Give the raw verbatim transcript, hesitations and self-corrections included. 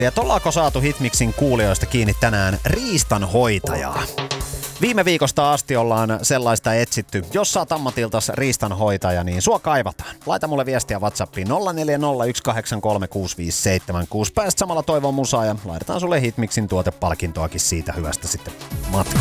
Ja ollaanko saatu Hitmixin kuulijoista kiinni tänään riistanhoitajaa? Viime viikosta asti ollaan sellaista etsitty. Jos sä oot ammatiltas riistanhoitaja, niin sua kaivataan. Laita mulle viestiä WhatsAppiin nolla neljä nolla yksi kahdeksan kolme kuusi viisi seitsemän kuusi. Pääst samalla toivon musaa ja laitetaan sulle Hitmixin tuotepalkintoakin siitä hyvästä sitten matkaan.